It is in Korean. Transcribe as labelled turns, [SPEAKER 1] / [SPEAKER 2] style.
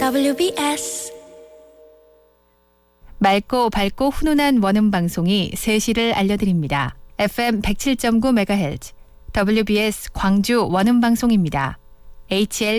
[SPEAKER 1] WBS
[SPEAKER 2] 맑고 밝고 훈훈한 원음방송이 3시를 알려드립니다. FM 107.9MHz WBS 광주 원음방송입니다. HL